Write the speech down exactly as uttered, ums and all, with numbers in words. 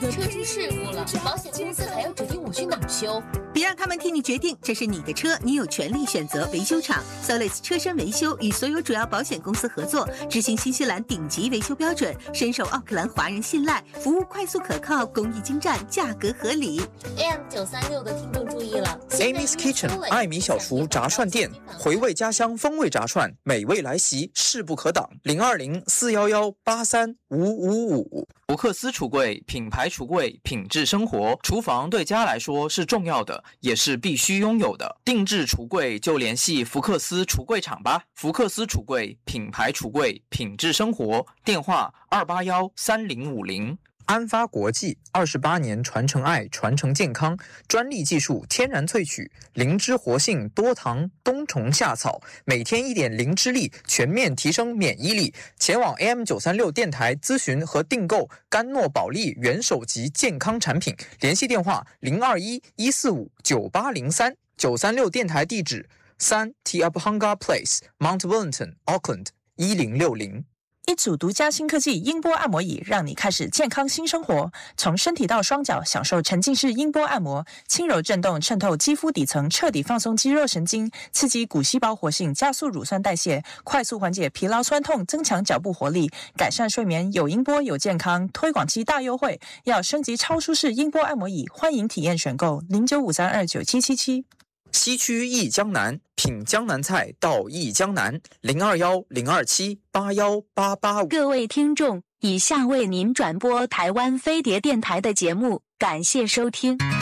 的。车出事故了，保险公司还要指定我去哪儿修？ 别让他们替你决定，这是你的车，你有权利选择维修厂。Solis 车身维修与所有主要保险公司合作，执行新西兰顶级维修标准，深受奥克兰华人信赖，服务快速可靠，工艺精湛，价格合理。 A M 九三六的听众注意了 ，Amy's Kitchen 艾米小厨炸串店，回味家乡风味炸串，美味来袭，势不可挡。零二零四幺幺八三五五五。 福克斯橱柜，品牌橱柜，品质生活。厨房对家来说是重要的，也是必须拥有的。定制橱柜就联系福克斯橱柜厂吧。福克斯橱柜，品牌橱柜，品质生活。电话二八幺三零五零。 安发国际二十八年传承爱，传承健康，专利技术，天然萃取，灵芝活性，多糖，冬虫夏草，每天一点灵芝力，全面提升免疫力。前往 A M 九三六电台咨询和订购甘诺宝利元首级健康产品，联系电话零二一一四五九八零三。九三六电台地址三 Te Apahanga Place Mount Wellington Auckland 一零六零。 一组独家新科技音波按摩椅，让你开始健康新生活。从身体到双脚，享受沉浸式音波按摩，轻柔震动渗透肌肤底层，彻底放松肌肉神经，刺激骨细胞活性，加速乳酸代谢，快速缓解疲劳酸痛，增强脚部活力，改善睡眠。有音波有健康，推广期大优惠，要升级超舒适音波按摩椅，欢迎体验选购零九五三二九七七七。 西区忆江南，品江南菜到忆江南，零二幺零二七八幺八八五。 各位听众，以下为您转播台湾飞碟电台的节目，感谢收听。